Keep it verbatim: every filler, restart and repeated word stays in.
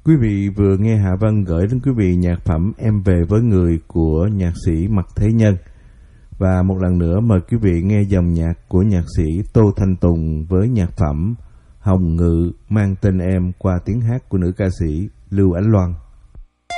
Quý vị vừa nghe Hạ Vân gửi đến quý vị nhạc phẩm Em Về Với Người của nhạc sĩ Mạc Thế Nhân. Và một lần nữa mời quý vị nghe dòng nhạc của nhạc sĩ Tô Thanh Tùng với nhạc phẩm Hồng Ngự mang tên em qua tiếng hát của nữ ca sĩ Lưu Ánh Loan.